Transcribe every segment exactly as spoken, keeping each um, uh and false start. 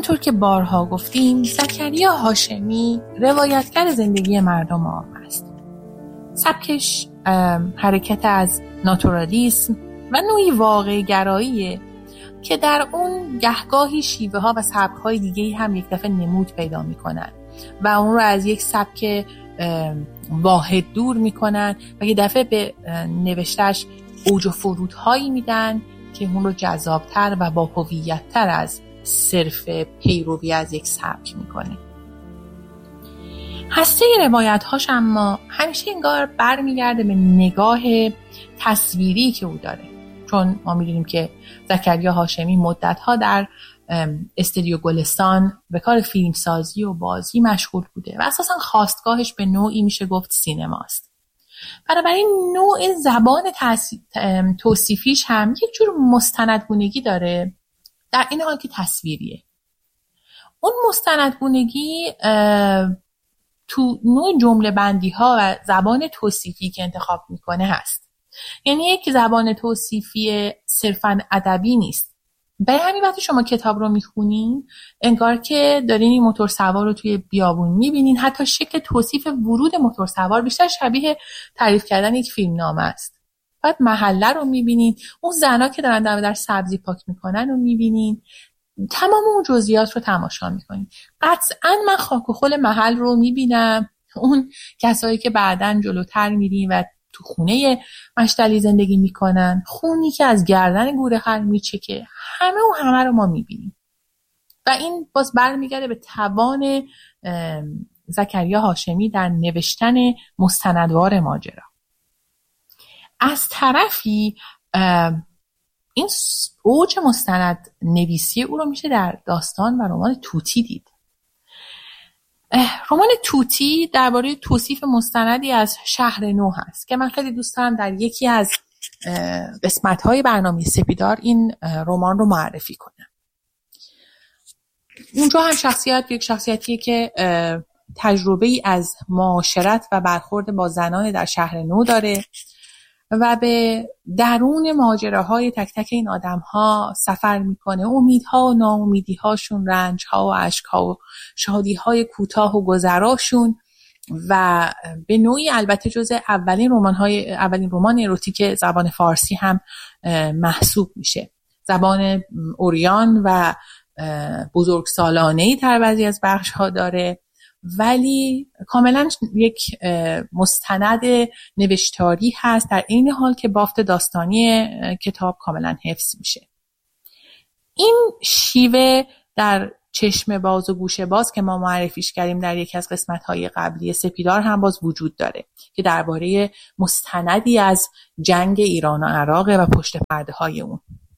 همونطور که بارها گفتیم زکریا هاشمی روایتگر زندگی مردم عام است. سبکش حرکت از ناتورالیسم و نوعی واقع گراییه که در اون گهگاهی شیوه ها و سبک های دیگه هم یک دفعه نمود پیدا میکنن و اون رو از یک سبک واحد دور میکنن و یک دفعه به نوشتهش اوج و فرودهایی میدن که اون رو جذابتر و با هویت‌تر از صرف پیروی از یک سبک میکنه. هسته روایت‌هاش اما همیشه انگار برمیگرده به نگاه تصویری که او داره، چون ما می‌دونیم که زکریا هاشمی مدت‌ها در استودیو گلستان به کار فیلمسازی و بازی مشغول بوده و اساساً خواستگاهش به نوعی میشه گفت سینماست. بنابراین نوع زبان توصیفیش هم یک جور مستندگونگی داره، در این حال که تصویریه. اون مستندگونگی تو نوع جمله بندی ها و زبان توصیفی که انتخاب میکنه هست. یعنی یک زبان توصیفی صرفاً ادبی نیست. به همین وقتی شما کتاب رو میخونین انگار که دارین این موتور سوار رو توی بیابون میبینین. حتی شکل توصیف ورود موتور سوار بیشتر شبیه تعریف کردن یک فیلمنامه است. بعد محله رو میبینین، اون زنا که دارن در, در سبزی پاک میکنن رو میبینین، تمام اون جزئیات رو تماشا میکنین. قطعاً من خاک و خل محل رو میبینم، اون کسایی که بعداً جلوتر میریم و تو خونه مشتلی زندگی میکنن، خونی که از گردن گورخر میچکه، همه و همه رو ما میبینیم و این باز برمیگرده به توان زکریا هاشمی در نوشتن مستندوار ماجرا. از طرفی این اوج مستند نویسی او رو میشه در داستان و رمان توتی دید. رمان توتی درباره توصیف مستندی از شهر نو هست که من خیلی دوست دارم در یکی از قسمت‌های برنامه سپیدار این رمان رو معرفی کنم. اونجا هم شخصیت یک شخصیتیه که تجربه ای از معاشرت و برخورد با زنان در شهر نو داره و به درون ماجراهای تک تک این آدم‌ها سفر میکنه. امیدها و ناامیدی‌هاشون، رنج‌ها و اشک‌ها و شادی‌های کوتاه و گذراشون و به نوعی البته جزء اولین رمان‌های اولین رمان اروتیک زبان فارسی هم محسوب میشه. زبان اوریان و بزرگسالانه‌ای در بعضی از بخش‌ها داره، ولی کاملا یک مستند نوشتاری هست در این حال که بافت داستانی کتاب کاملا حفظ میشه. این شیوه در چشم باز و گوش باز که ما معرفیش کردیم در یکی از قسمت‌های قبلی سپیدار هم باز وجود داره که درباره مستندی از جنگ ایران و عراق و پشت پرده های اون.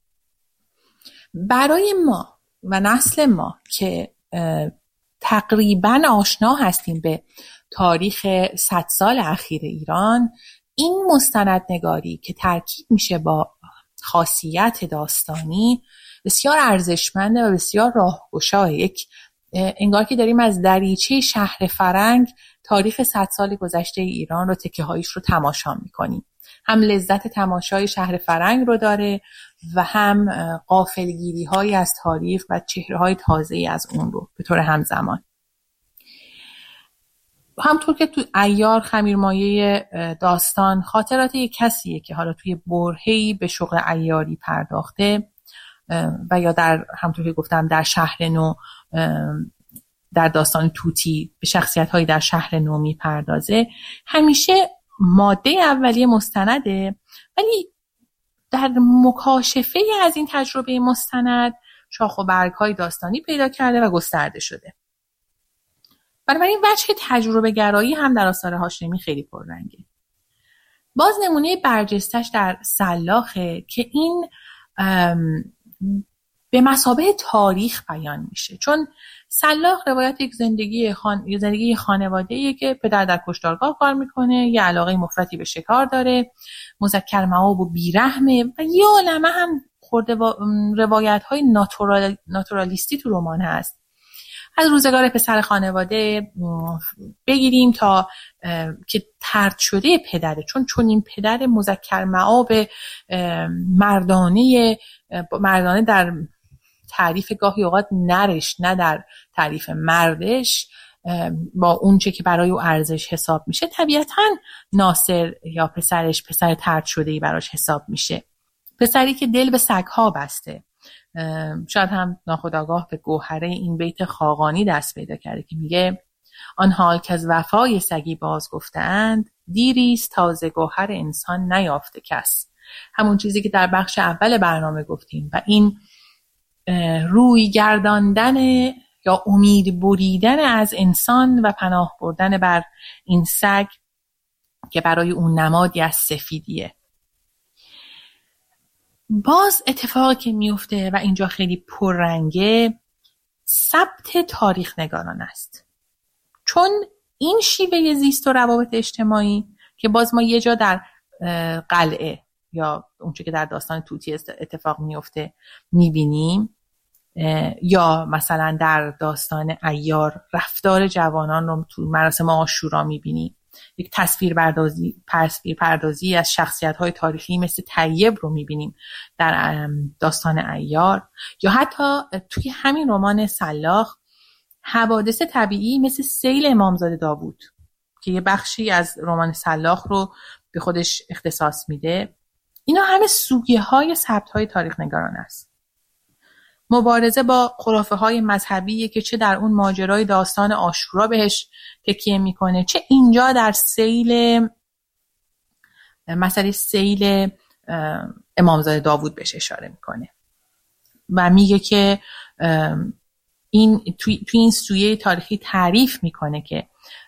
برای ما و نسل ما که تقریباً آشنا هستیم به تاریخ صد سال اخیر ایران، این مستندنگاری که ترکیب میشه با خاصیت داستانی بسیار ارزشمنده و بسیار راهگشا. یک انگار که داریم از دریچه شهر فرنگ تاریخ صد سال گذشته ایران رو تکه هایش رو تماشا میکنیم. هم لذت تماشای شهر فرنگ رو داره و هم غافلگیری هایی از تاریخ و چهره های تازه‌ای از اون رو به طور همزمان. همطور که تو عیار خمیرمایه داستان خاطرات یک کسیه که حالا توی برهه‌ای به شغل عیاری پرداخته و یا در همطور که گفتم در شهر نو در داستان توتی به شخصیت هایی در شهر نو میپردازه، همیشه ماده اولیه مستنده، ولی در مکاشفه از این تجربه مستند شاخ و برگ های داستانی پیدا کرده و گسترده شده. بنابراین وجه تجربه گرایی هم در آثار هاشمی خیلی پررنگه. باز نمونه برجستش در سلاخه که این به مثابه تاریخ بیان میشه، چون سلاخ روایت یک زندگی خان... زندگی خانواده‌ایه که پدر در کشتارگاه کار میکنه، یه علاقه مفرطی به شکار داره، مذکر مآب و بیرحمه و یه عالمه هم خورده و... روایت‌های ناتورال... ناتورالیستی تو رمان هست. از روزگار پسر خانواده بگیریم تا که طرد شده پدره، چون چون این پدر مذکر مآب مردانه مردانه در تعریف گاهی اوقات نرش، نه در تعریف مردش با اون چه که برای او ارزش حساب میشه، طبیعتاً ناصر یا پسرش پسر طرد شده‌ای براش حساب میشه. پسری که دل به سگ‌ها بسته. شاید هم ناخودآگاه به گوهره این بیت خاقانی دست پیدا کرده که میگه آن حال که از وفای سگی باز گفتند، دیریست تازه گوهر انسان نیافته کس. همون چیزی که در بخش اول برنامه گفتیم و این روی گرداندن یا امید بریدن از انسان و پناه بردن بر این سگ که برای اون نمادی از سفیدیه. باز اتفاقی که میفته و اینجا خیلی پررنگه، ثبت تاریخ نگاران است. چون این شیوه زیست و روابط اجتماعی که باز ما یه جا در قلعه یا اونچه که در داستان طوطی اتفاق میفته میبینیم، یا مثلا در داستان عیار رفتار جوانان رو تو مراسم عاشورا میبینیم، یک تصویر پردازی تصویر پردازی از شخصیت‌های تاریخی مثل طیب رو می‌بینیم در داستان عیار، یا حتی توی همین رمان سلاخ حوادث طبیعی مثل سیل امامزاده داوود که یه بخشی از رمان سلاخ رو به خودش اختصاص میده. اینا همه سویه‌های ثبت‌های تاریخ نگاران است. مبارزه با خرافه‌های مذهبی که چه در اون ماجرای داستان عاشورا بهش تکیه میکنه، چه اینجا در سیل مسئله سیل امامزاده داوود بهش اشاره میکنه و میگه که این توی تو این سویه تاریخی تعریف میکنه که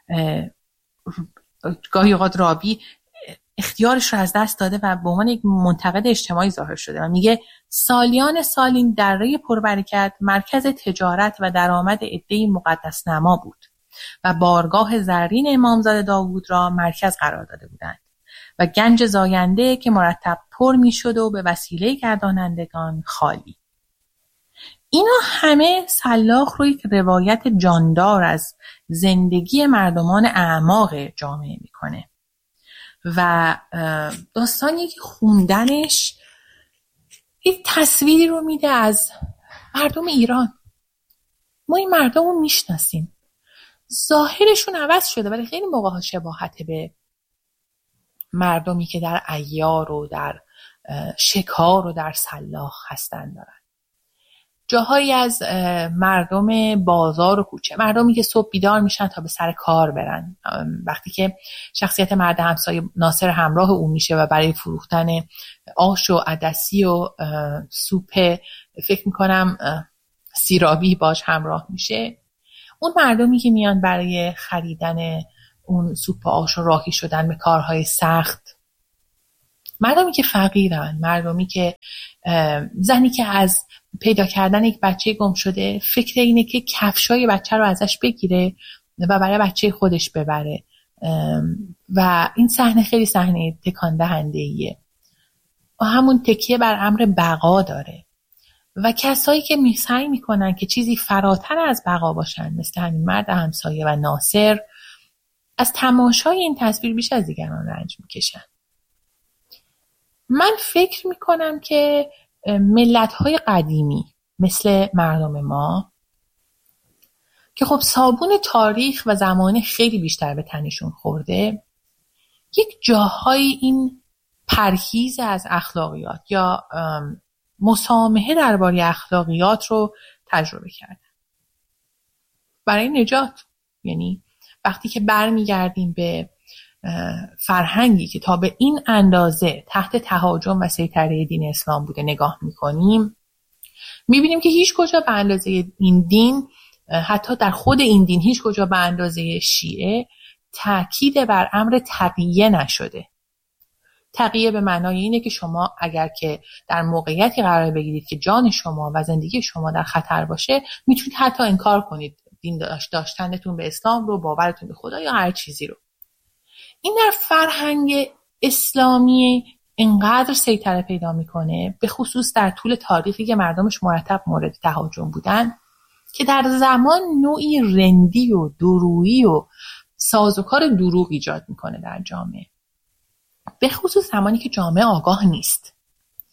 گاهی اوقات راوی اختیارش رو از دست داده و به عنوان یک منتقد اجتماعی ظاهر شده و میگه سالیان سال این دره پربرکت مرکز تجارت و درآمد عده‌ای مقدس نما بود و بارگاه زرین امامزاده داوود را مرکز قرار داده بودند و گنج زاینده که مرتب پر میشد و به وسیله گردانندگان خالی. اینا همه سلاخ رو یک روایت جاندار از زندگی مردمان اعماق جامعه میکنه و داستانی که خوندنش یک تصویری رو میده از مردم ایران. ما این مردم رو میشناسیم، ظاهرشون عوض شده ولی خیلی موقعها شباهت به مردمی که در عیار و در شکار و در سلاخ هستن دارن. جاهایی از مردم بازار و کوچه، مردمی که صبح بیدار میشن تا به سر کار برن، وقتی که شخصیت مرد همسایه ناصر همراه اون میشه و برای فروختن آش و عدسی و سوپ فکر میکنم سیرابی باش همراه میشه، اون مردمی که میان برای خریدن اون سوپ و آش و راهی شدن به کارهای سخت، مردمی که فقیرن، مردمی که زنی که از پیدا کردن یک بچه گم شده فکر اینه که کفشای بچه رو ازش بگیره و برای بچه خودش ببره و این صحنه خیلی صحنه تکان دهنده ایه و همون تکیه بر امر بقا داره و کسایی که می سعی میکنن که چیزی فراتر از بقا باشن مثل همین مرد همسایه و ناصر از تماشای این تصویر بیش از دیگران رنج میکشن. من فکر میکنم که ملت‌های قدیمی مثل مردم ما که خب صابون تاریخ و زمانه خیلی بیشتر به تنشون خورده، یک جاهای این پرهیز از اخلاقیات یا مسامحه درباره اخلاقیات رو تجربه کردن برای نجات. یعنی وقتی که برمیگردیم به فرهنگی که تا به این اندازه تحت تهاجم و سیطره دین اسلام بوده نگاه میکنیم، میبینیم که هیچ کجا به اندازه این دین، حتی در خود این دین هیچ کجا به اندازه شیعه تأکید بر امر تقیه نشده. تقیه به معنای اینه که شما اگر که در موقعیتی قرار بگیرید که جان شما و زندگی شما در خطر باشه، میتونید حتی انکار کنید دین داشتنتون به اسلام رو، باورتون به خدا یا هر چیزی رو. این در فرهنگ اسلامی اینقدر سیطره پیدا میکنه، به خصوص در طول تاریخی که مردمش مرتب مورد تهاجم بودن، که در زمان نوعی رندی و درویی و سازوکار دروغ ایجاد میکنه در جامعه، به خصوص زمانی که جامعه آگاه نیست.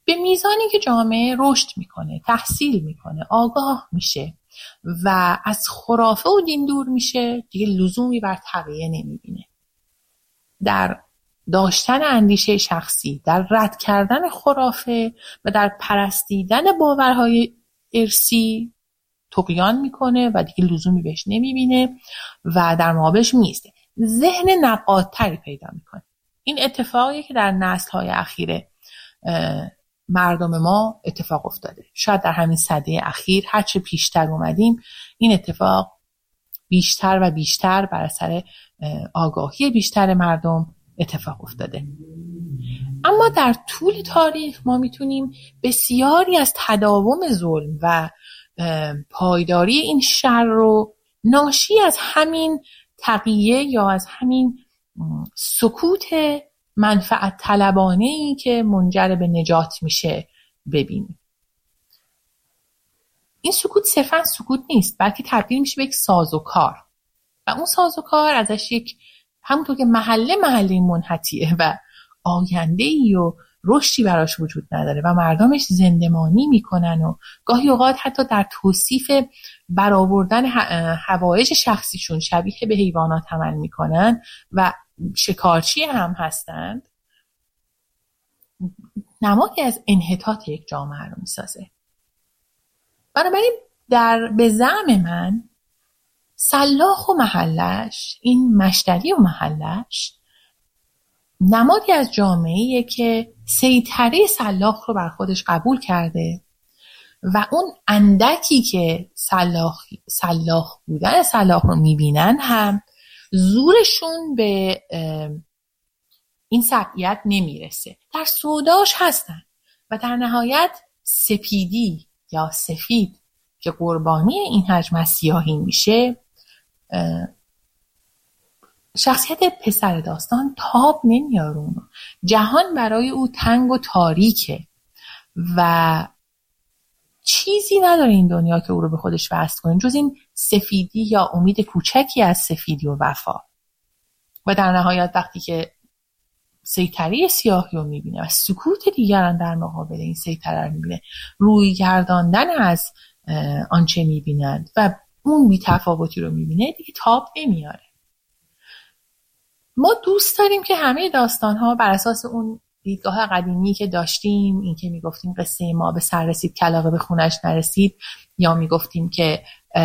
به میزانی که جامعه رشد میکنه، تحصیل میکنه، آگاه میشه و از خرافه و دین دور میشه، دیگه لزومی بر تقیه نمیبینه. در داشتن اندیشه شخصی، در رد کردن خرافه و در پرستیدن باورهای ارثی طغیان میکنه و دیگه لزومی بهش نمیبینه و در مقابلش میسته. ذهن نقادتری پیدا میکنه. این اتفاقی که در نسل‌های اخیر مردم ما اتفاق افتاده. شاید در همین سده اخیر هرچه پیشتر اومدیم این اتفاق بیشتر و بیشتر بر اثر آگاهی بیشتر مردم اتفاق افتاده. اما در طول تاریخ ما میتونیم بسیاری از تداوم ظلم و پایداری این شر رو ناشی از همین تقیه یا از همین سکوت منفعت طلبانه‌ای که منجر به نجات میشه ببینیم. این سکوت صرفاً سکوت نیست، بلکه تبدیل میشه به یک سازوکار و اون سازوکار ازش یک همونطور که محله محله منحتیه و آینده‌ای و رشدی براش وجود نداره و مردمش زندمانی میکنن و گاهی اوقات حتی در توصیف برآوردن حوایج شخصیشون شبیه به حیوانات عمل میکنن و شکارچی هم هستند، نمادی از انحطاط یک جامعه رو میسازه. بنابراین در به زعم من سلاخ و محلش، این مشتری و محلش، نمادی از جامعه‌ایه که سیطره سلاخ رو بر خودش قبول کرده و اون اندکی که سلاخ سلاخ بودن سلاخ رو میبینن هم زورشون به این سطحیت نمیرسه. در سوداش هستن و در نهایت سپیدی یا سفید که قربانی این حجم از سیاهی میشه، شخصیت پسر داستان تاب نمیارونه. جهان برای او تنگ و تاریکه و چیزی نداره این دنیا که او رو به خودش وصل کنه جز این سفیدی یا امید کوچکی از سفیدی و وفا. و در نهایت وقتی که سیطره سیاهی رو میبینه و سکوت دیگران در مقابل این سیطره رو میبینه، روی گرداندن از آنچه میبینند و اون بی تفاوتی رو میبینه، دیگه تاب نمیاره. ما دوست داریم که همه داستان‌ها بر اساس اون دیدگاه قدیمی که داشتیم، این که میگفتیم قصه ما به سر رسید کلاغه به خونش نرسید، یا میگفتیم که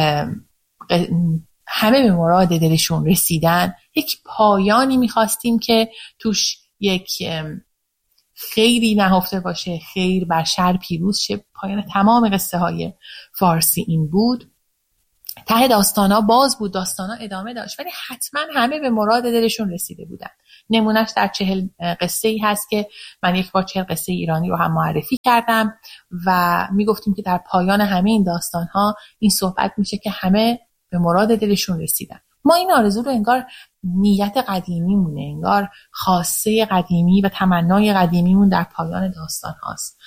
همه به مراد دلشون رسیدن، یک پایانی میخواستیم که توش یک خیری نهفته باشه، خیر بر شر پیروز شه. پایان تمام قصه های فارسی این بود. ته داستانا باز بود، داستانا ادامه داشت، ولی حتما همه به مراد دلشون رسیده بودن. نمونهش در چهل قصه ای هست که من یک بار چهل قصه ایرانی رو هم معرفی کردم و میگفتیم که در پایان همه این داستان ها این صحبت میشه که همه به مراد دلشون رسیدن. ما این آرزو رو انگار نیت قدیمی مونه، انگار خواسته قدیمی و تمنای قدیمیمون در پایان داستان هاست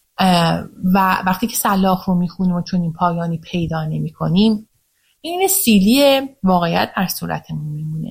و وقتی که سلاخ رو میخونیم و چون این پایانی پیدا نمی کنیم، این سیلی واقعیت در صورتمون میمونه.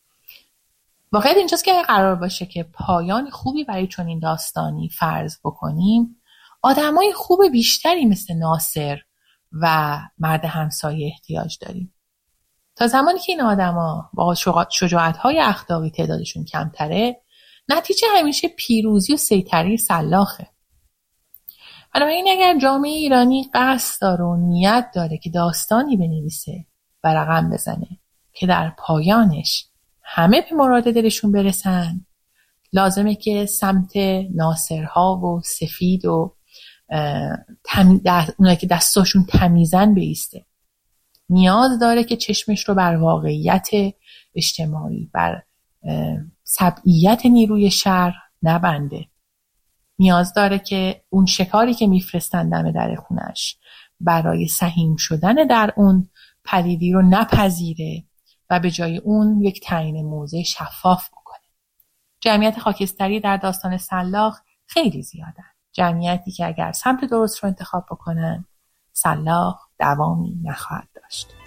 واقعیت اینجاست که قرار باشه که پایان خوبی برای چون این داستانی فرض بکنیم، آدمای خوب بیشتری مثل ناصر و مرد همسایه احتیاج داریم. تا زمانی که این آدما با شجاعت‌های اخلاقی تعدادشون کمتره، نتیجه همیشه پیروزی و سیطره سلاخه. بنابراین اگر جامعه ایرانی قصد داره و نیت داره که داستانی بنویسه و رقم بزنه که در پایانش همه به مراد دلشون برسن، لازمه که سمت ناصرها و سفید و تم... اونایی که دستاشون تمیزن بیسته. نیاز داره که چشمش رو بر واقعیت اجتماعی، بر سبعیت نیروی شر نبنده. نیاز داره که اون شکاری که میفرستن دم در خونش برای سهیم شدن در اون پلیدی رو نپذیره و به جای اون یک تعیین موضع شفاف بکنه. جمعیت خاکستری در داستان سلاخ خیلی زیادن. جمعیتی که اگر سمت درست رو انتخاب بکنن، سلاخ دوامی نخواهد داشت.